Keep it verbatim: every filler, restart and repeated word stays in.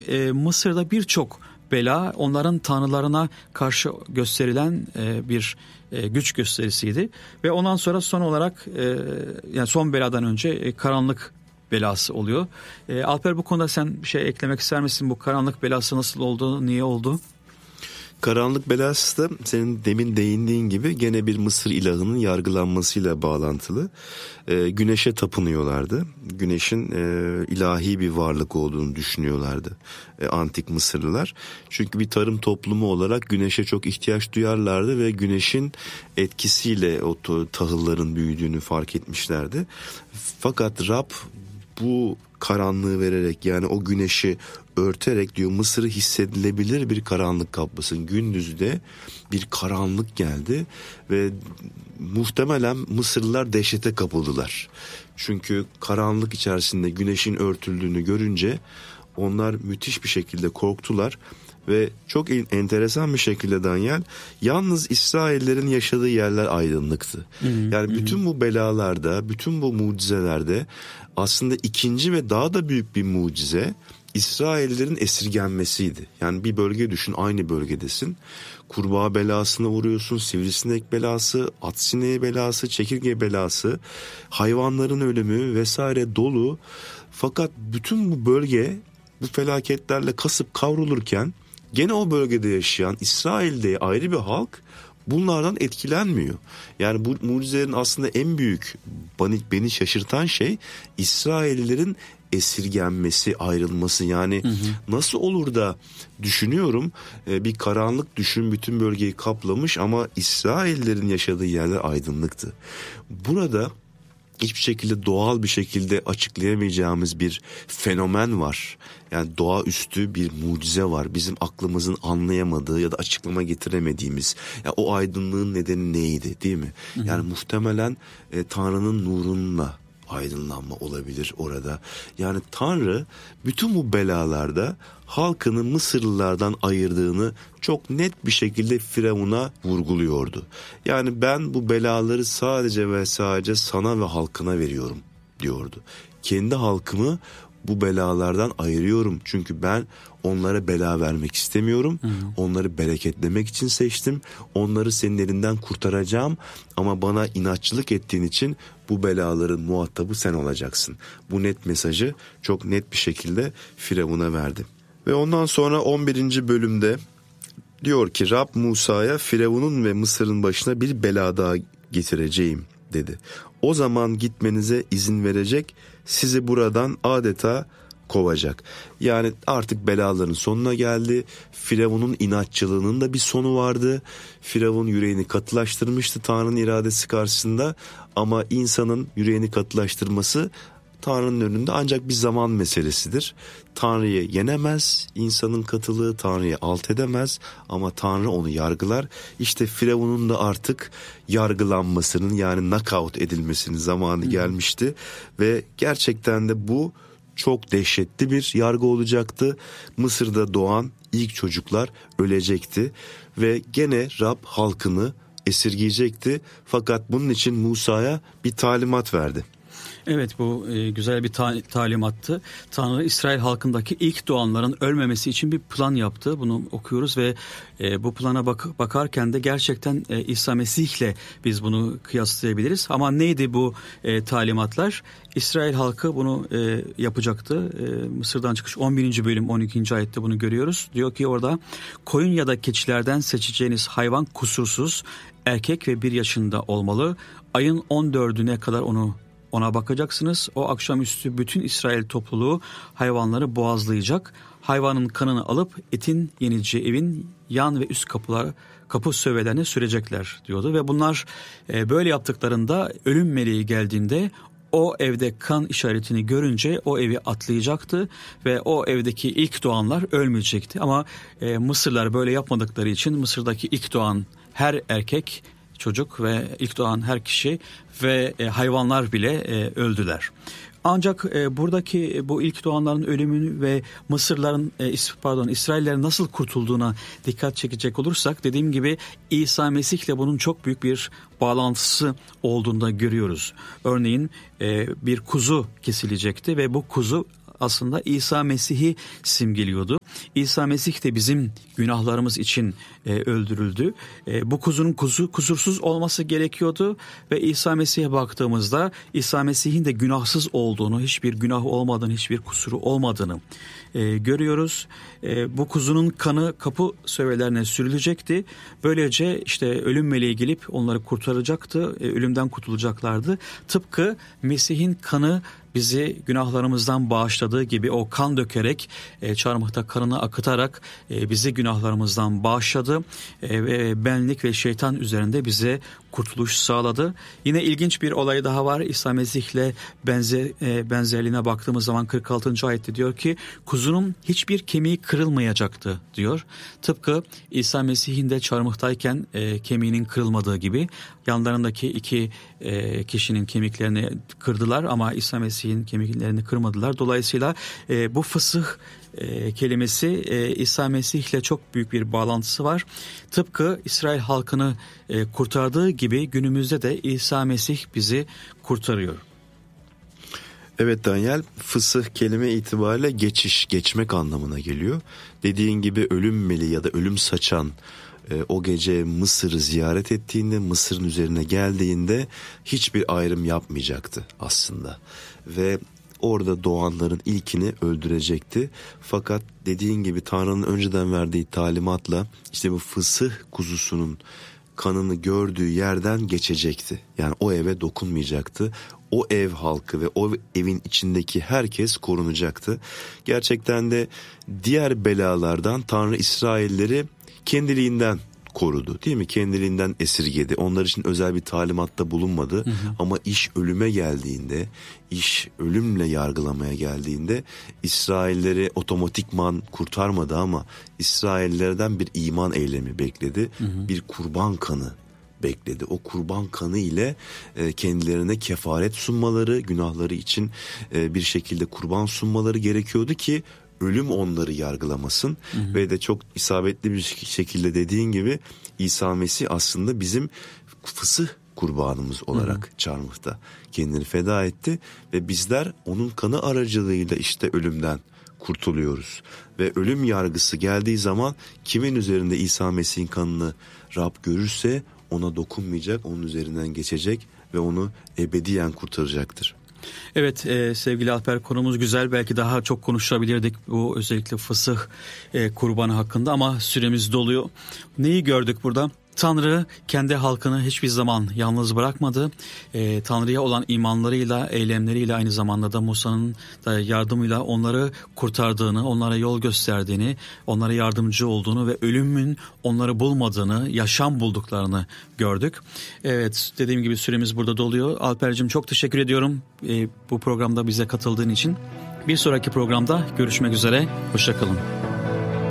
E, Mısır'da birçok bela onların tanrılarına karşı gösterilen e, bir e, güç gösterisiydi. Ve ondan sonra son olarak e, yani son beladan önce e, karanlık belası oluyor. E, Alper, bu konuda sen bir şey eklemek ister misin? Bu karanlık belası nasıl oldu, niye oldu? Karanlık belası da senin demin değindiğin gibi gene bir Mısır ilahının yargılanmasıyla bağlantılı. E, güneşe tapınıyorlardı. Güneşin e, ilahi bir varlık olduğunu düşünüyorlardı e, antik Mısırlılar. Çünkü bir tarım toplumu olarak güneşe çok ihtiyaç duyarlardı ve güneşin etkisiyle o tahılların büyüdüğünü fark etmişlerdi. Fakat Rab bu karanlığı vererek, yani o güneşi örterek diyor Mısır'ı hissedilebilir bir karanlık kaplasın. Gündüzde bir karanlık geldi ve muhtemelen Mısırlılar dehşete kapıldılar. Çünkü karanlık içerisinde güneşin örtüldüğünü görünce onlar müthiş bir şekilde korktular. Ve çok enteresan bir şekilde Daniel, yalnız İsraillerin yaşadığı yerler aydınlıktı. Hı hı, yani hı. bütün bu belalarda, bütün bu mucizelerde aslında ikinci ve daha da büyük bir mucize İsraillerin esirgenmesiydi. Yani bir bölge düşün, aynı bölgedesin. Kurbağa belasına uğruyorsun, sivrisinek belası, at sineği belası, çekirge belası, hayvanların ölümü vesaire dolu. Fakat bütün bu bölge bu felaketlerle kasıp kavrulurken gene o bölgede yaşayan İsrail'de ayrı bir halk bunlardan etkilenmiyor. Yani bu mucizelerin aslında en büyük beni, beni şaşırtan şey İsraillilerin esirgenmesi, ayrılması. Yani hı hı. nasıl olur da düşünüyorum, bir karanlık düşün bütün bölgeyi kaplamış ama İsraillerin yaşadığı yerler aydınlıktı. Burada hiçbir şekilde doğal bir şekilde açıklayamayacağımız bir fenomen var. Yani doğaüstü bir mucize var. Bizim aklımızın anlayamadığı ya da açıklama getiremediğimiz. Ya o aydınlığın nedeni neydi, değil mi? Hı hı. Yani muhtemelen e, Tanrı'nın nurunla aydınlanma olabilir orada. Yani Tanrı bütün bu belalarda halkını Mısırlılardan ayırdığını çok net bir şekilde Firavun'a vurguluyordu. Yani ben bu belaları sadece ve sadece sana ve halkına veriyorum diyordu. Kendi halkımı bu belalardan ayırıyorum. Çünkü ben onlara bela vermek istemiyorum. Hı hı. Onları bereketlemek için seçtim. Onları senin elinden kurtaracağım. Ama bana inatçılık ettiğin için bu belaların muhatabı sen olacaksın. Bu net mesajı çok net bir şekilde Firavun'a verdi. Ve ondan sonra on birinci bölümde diyor ki Rab Musa'ya Firavun'un ve Mısır'ın başına bir bela daha getireceğim dedi. O zaman gitmenize izin verecek, sizi buradan adeta kovacak. Yani artık belaların sonuna geldi. Firavun'un inatçılığının da bir sonu vardı. Firavun yüreğini katılaştırmıştı Tanrı'nın iradesi karşısında. Ama insanın yüreğini katılaştırması Tanrı'nın önünde ancak bir zaman meselesidir. Tanrı'yı yenemez, insanın katılığı Tanrı'yı alt edemez ama Tanrı onu yargılar. İşte Firavun'un da artık yargılanmasının, yani knockout edilmesinin zamanı gelmişti ve gerçekten de bu çok dehşetli bir yargı olacaktı. Mısır'da doğan ilk çocuklar ölecekti ve gene Rab halkını esirgeyecekti. Fakat bunun için Musa'ya bir talimat verdi. Evet, bu e, güzel bir ta- talimattı. Tanrı İsrail halkındaki ilk doğanların ölmemesi için bir plan yaptı. Bunu okuyoruz ve e, bu plana bak- bakarken de gerçekten e, İsa Mesih'le biz bunu kıyaslayabiliriz. Ama neydi bu e, talimatlar? İsrail halkı bunu e, yapacaktı. E, Mısır'dan çıkış on birinci bölüm on ikinci ayette bunu görüyoruz. Diyor ki orada koyun ya da keçilerden seçeceğiniz hayvan kusursuz, erkek ve bir yaşında olmalı. Ayın on dördüne kadar onu Ona bakacaksınız. O akşamüstü bütün İsrail topluluğu hayvanları boğazlayacak. Hayvanın kanını alıp etin yenileceği evin yan ve üst kapılar, kapı sövelerine sürecekler diyordu. Ve bunlar e, böyle yaptıklarında ölüm meleği geldiğinde o evde kan işaretini görünce o evi atlayacaktı ve o evdeki ilk doğanlar ölmeyecekti. Ama e, Mısırlar böyle yapmadıkları için Mısır'daki ilk doğan her erkek çocuk ve ilk doğan her kişi ve e, hayvanlar bile e, öldüler. Ancak e, buradaki bu ilk doğanların ölümünü ve Mısırların e, pardon İsraillerin nasıl kurtulduğuna dikkat çekecek olursak, dediğim gibi İsa Mesih'le bunun çok büyük bir bağlantısı olduğunu da görüyoruz. Örneğin e, bir kuzu kesilecekti ve bu kuzu aslında İsa Mesih'i simgeliyordu. İsa Mesih de bizim günahlarımız için e, öldürüldü. E, bu kuzunun kuzu kusursuz olması gerekiyordu ve İsa Mesih'e baktığımızda İsa Mesih'in de günahsız olduğunu, hiçbir günah olmadığını, hiçbir kusuru olmadığını e, görüyoruz. E, bu kuzunun kanı kapı sövelerine sürülecekti. Böylece işte ölüm meleği gelip onları kurtaracaktı, e, ölümden kurtulacaklardı. Tıpkı Mesih'in kanı bizi günahlarımızdan bağışladığı gibi o kan dökerek, e, çarmıhta kanını akıtarak e, bizi günahlarımızdan bağışladı e, ve benlik ve şeytan üzerinde bize kurtuluş sağladı. Yine ilginç bir olay daha var. İsa Mesih'le benzer, e, benzerliğine baktığımız zaman kırk altıncı ayette diyor ki kuzunun hiçbir kemiği kırılmayacaktı diyor. Tıpkı İsa Mesih'in de çarmıhtayken e, kemiğinin kırılmadığı gibi yanlarındaki iki e, kişinin kemiklerini kırdılar ama İsa Mesih'in kemiklerini kırmadılar. Dolayısıyla e, bu fısıh e, kelimesi e, İsa Mesih'le çok büyük bir bağlantısı var. Tıpkı İsrail halkını e, kurtardığı gibi günümüzde de İsa Mesih bizi kurtarıyor. Evet Daniel, fısıh kelime itibariyle geçiş, geçmek anlamına geliyor. Dediğin gibi ölüm meleği ya da ölüm saçan e, o gece Mısır'ı ziyaret ettiğinde, Mısır'ın üzerine geldiğinde hiçbir ayrım yapmayacaktı aslında. Ve orada doğanların ilkini öldürecekti. Fakat dediğin gibi Tanrı'nın önceden verdiği talimatla işte bu fısıh kuzusunun kanını gördüğü yerden geçecekti. Yani o eve dokunmayacaktı. O ev halkı ve o evin içindeki herkes korunacaktı. Gerçekten de diğer belalardan Tanrı İsrailleri kendiliğinden korudu, değil mi? Kendiliğinden esirgedi. Onlar için özel bir talimatta bulunmadı. Hı hı. Ama iş ölüme geldiğinde, iş ölümle yargılamaya geldiğinde İsrailleri otomatikman kurtarmadı ama İsraillerden bir iman eylemi bekledi. Hı hı. Bir kurban kanı bekledi. O kurban kanı ile kendilerine kefaret sunmaları, günahları için bir şekilde kurban sunmaları gerekiyordu ki ölüm onları yargılamasın. Hı hı. Ve de çok isabetli bir şekilde dediğin gibi İsa Mesih aslında bizim fısıh kurbanımız olarak, hı hı, çarmıhta kendini feda etti ve bizler onun kanı aracılığıyla işte ölümden kurtuluyoruz. Ve ölüm yargısı geldiği zaman kimin üzerinde İsa Mesih'in kanını Rab görürse ona dokunmayacak, onun üzerinden geçecek ve onu ebediyen kurtaracaktır. Evet e, sevgili Alper, konumuz güzel. Belki daha çok konuşabilirdik bu özellikle fısıh e, kurbanı hakkında ama süremiz doluyor. Neyi gördük burada? Tanrı kendi halkını hiçbir zaman yalnız bırakmadı. E, Tanrı'ya olan imanlarıyla, eylemleriyle aynı zamanda da Musa'nın da yardımıyla onları kurtardığını, onlara yol gösterdiğini, onlara yardımcı olduğunu ve ölümün onları bulmadığını, yaşam bulduklarını gördük. Evet, dediğim gibi süremiz burada doluyor. Alper'cim çok teşekkür ediyorum e, bu programda bize katıldığın için. Bir sonraki programda görüşmek üzere. Hoşça kalın.